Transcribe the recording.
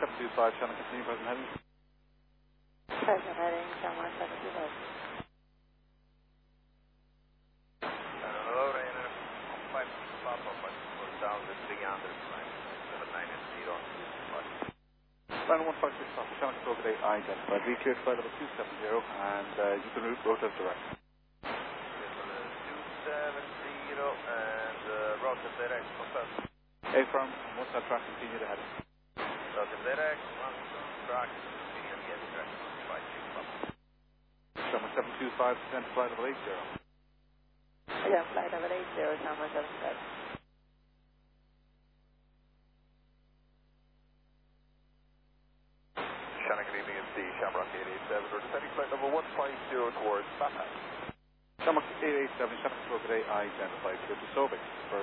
725, Shannon, continue present heading. Present heading, Shannon 725. Hello, Rainer. 5 Papa, 5 down the big under 7980. Final 156 Papa, Shannon, control today, identified. We cleared flight level 270, and you can route as direct. 270, and route as direct, confirmed. A-firm, once that track, continue to heading. Route as direct, 1 track, continue to get direct, 56 Papa. Shannon 725, descend to flight level 80. Yeah, flight level 80, Shannon 725. Shannon, good evening, it's the Shamrock 887. We're descending flight level 150 towards Bathhouse. Shamrock 887, Shannon control today, identified. Good to Sobek.